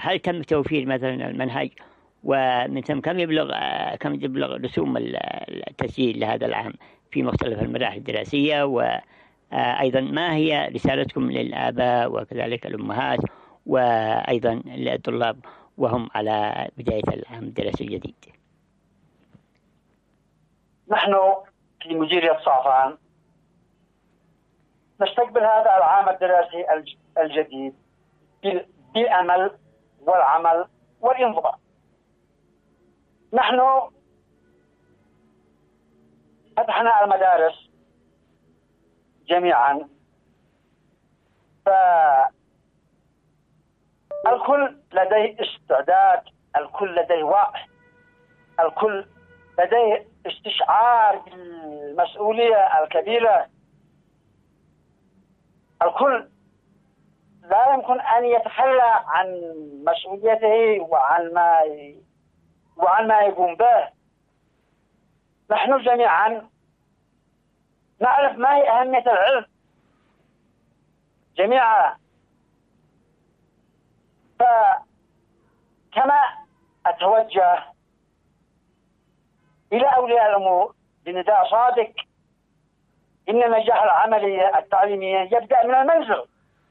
هل تم توفير مثلا المنهج، ومن ثم كم يبلغ رسوم التسجيل لهذا العام في مختلف المراحل الدراسية؟ وأيضا ما هي رسالتكم للآباء وكذلك الأمهات وأيضا للطلاب وهم على بداية العام الدراسي الجديد؟ نحن في مديرية صعفان نستقبل هذا العام الدراسي الجديد بالأمل والعمل والانضباط. نحن فتحنا المدارس جميعا، فالكل لديه استعداد، الكل لديه وعي، الكل لديه استشعار بالمسؤولية الكبيرة. الكل لا يمكن أن يتخلى عن مسؤوليته وعن ما يقوم به. نحن جميعا نعرف ما هي أهمية العلم جميعا، فكما أتوجه إلى أولياء الأمور بنداء صادق، إن النجاح العملي التعليمي يبدأ من المنزل،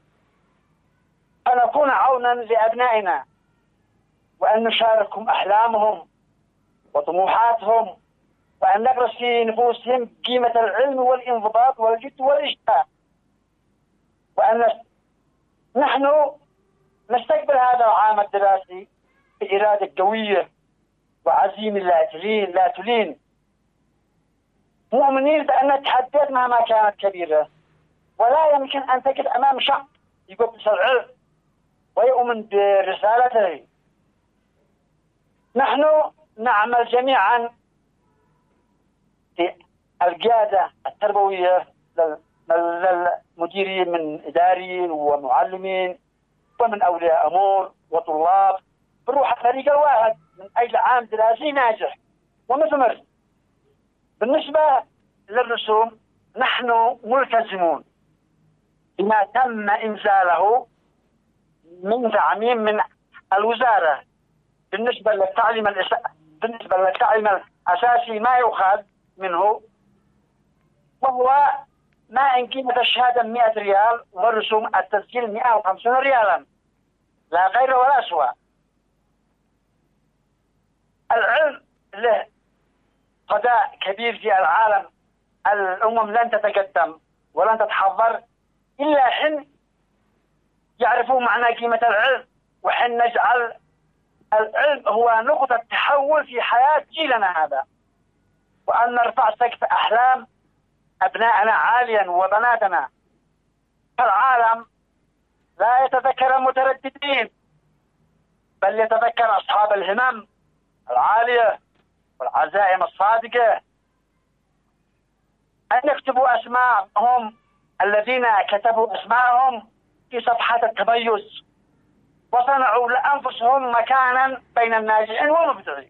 أن نكون عونا لأبنائنا وأن نشاركهم أحلامهم وطموحاتهم، وأن نغرس في نفوسهم قيمة العلم والانضباط والجد والاجتهاد، وأن نحن نستقبل هذا العام الدراسي بإرادة قوية وعزيمة لا تلين، مؤمنين بأن التحديات مهما كانت كبيرة ولا يمكن أن تجد أمام شخص يقدس العلم ويؤمن برسالته. نحن نعمل جميعا في القيادة التربوية للمديرين من إداريين ومعلمين ومن أولياء أمور وطلاب بروح الفريق الواحد من أجل عام دراسي ناجح ومثمر. بالنسبة للرسوم نحن ملتزمون بما تم إنزاله من تعميم من الوزارة بالنسبة للتعليم الأساسي ما يؤخذ منه، وهو ما إن قيمة الشهادة 100 ريال ورسوم التسجيل 150 ريالا، لا غير ولا سوى. العلم له قضاء كبير في العالم، الأمم لن تتقدم ولن تتحضر إلا حين يعرفوا معنى قيمة العلم، وحين نجعل العلم هو نقطة تحول في حياة جيلنا هذا، وأن نرفع سقف أحلام أبنائنا عاليا وبناتنا. العالم لا يتذكر المترددين بل يتذكر أصحاب الهمم العالية والعزائم الصادقة. أن يكتبوا أسماءهم الذين كتبوا أسماءهم في صفحات التميز وصنعوا لأنفسهم مكانا بين الناجحين والمبدعين.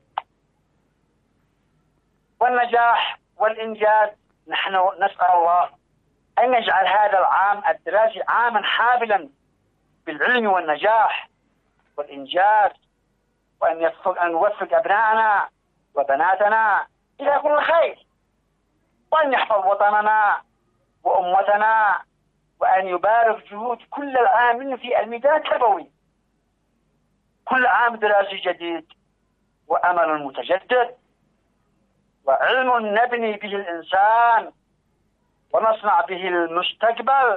والنجاح والإنجاز نحن نسأل الله أن يجعل هذا العام الدراسي عاما حافلا بالعلم والنجاح والإنجاز، وأن يوفق أبنائنا وبناتنا إلى كل خير، وأن يحفظ وطننا وأمتنا، وأن يبارك جهود كل العاملين في الميدان التربوي. كل عام دراسي جديد وأمل متجدد وعلم نبني به الإنسان ونصنع به المستقبل.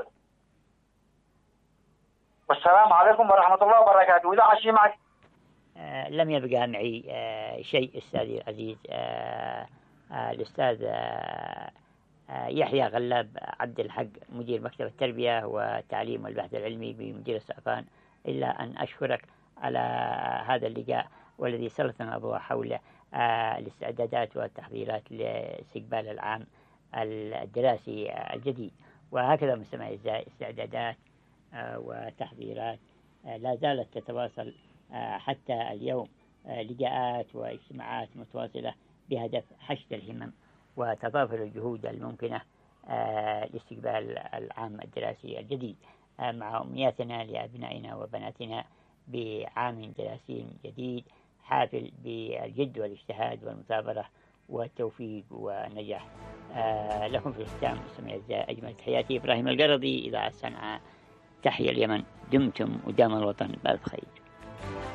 والسلام عليكم ورحمة الله وبركاته. إذا عشي معك لم يبقى معي شيء أستاذي العزيز الأستاذ يحيى غلاب عبد الحق مدير مكتب التربية والتعليم والبحث العلمي بمديرية صعفان، إلا أن أشكرك على هذا اللقاء والذي سلطنا الضوء حول الاستعدادات والتحضيرات لاستقبال العام الدراسي الجديد. وهكذا مستمع استعدادات وتحضيرات لا زالت تتواصل حتى اليوم، لقاءات واجتماعات متواصلة بهدف حشد الهمم وتضافر الجهود الممكنة لاستقبال العام الدراسي الجديد، مع أمنياتنا لأبنائنا وبناتنا بعام دراسي جديد حافل بالجد والاجتهاد والمثابرة والتوفيق والنجاح. لكم في الختام مستمعي الأعزاء أجمل تحياتي، إبراهيم القرضي، إذاعة صنعاء، تحيا اليمن. دمتم ودام الوطن بألف خير.